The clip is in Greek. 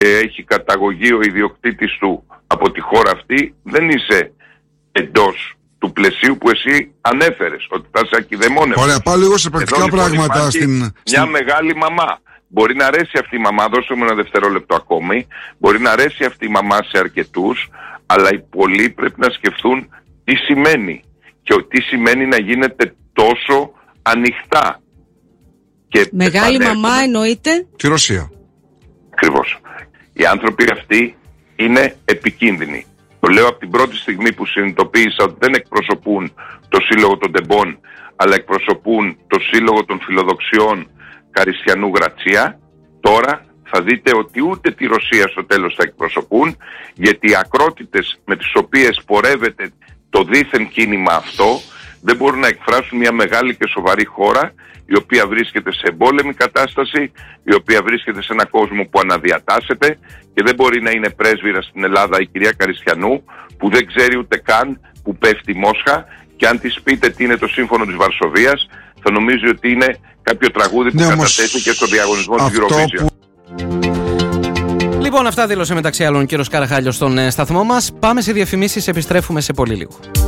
έχει καταγωγή ο ιδιοκτήτης του από τη χώρα αυτή, δεν είσαι εντός του πλαισίου που εσύ ανέφερες, ότι θα σε ακηδεμόνευε. Ωραία, πάω λίγο σε πρακτικά πράγματα. Μια μεγάλη μαμά. Μπορεί να αρέσει αυτή η μαμά, δώστε μου ένα δευτερόλεπτο ακόμη. Μπορεί να αρέσει αυτή η μαμά σε αρκετούς, αλλά οι πολλοί πρέπει να σκεφτούν τι σημαίνει. Και τι σημαίνει να γίνεται τόσο ανοιχτά. Και μεγάλη μαμά εννοείται τη Ρωσία. Ακριβώς. Οι άνθρωποι αυτοί είναι επικίνδυνοι. Το λέω από την πρώτη στιγμή που συνειδητοποίησα ότι δεν εκπροσωπούν το Σύλλογο των Τεμπών, αλλά εκπροσωπούν το Σύλλογο των Φιλοδοξιών Καριστιανού Γρατσία. Τώρα θα δείτε ότι ούτε τη Ρωσία στο τέλος θα εκπροσωπούν, γιατί οι ακρότητες με τις οποίες πορεύεται το δίθεν κίνημα αυτό δεν μπορούν να εκφράσουν μια μεγάλη και σοβαρή χώρα, η οποία βρίσκεται σε εμπόλεμη κατάσταση, η οποία βρίσκεται σε ένα κόσμο που αναδιατάσσεται, και δεν μπορεί να είναι πρέσβυρα στην Ελλάδα η κυρία Καριστιανού, που δεν ξέρει ούτε καν που πέφτει η Μόσχα, και αν της πείτε τι είναι το Σύμφωνο της Βαρσοβίας, θα νομίζει ότι είναι κάποιο τραγούδι που κατατέθηκε και στο διαγωνισμό της Eurovision. Λοιπόν, αυτά δήλωσε μεταξύ άλλων ο κύριος Καραχάλιος στον σταθμό μας. Πάμε σε διαφημίσεις, επιστρέφουμε σε πολύ λίγο.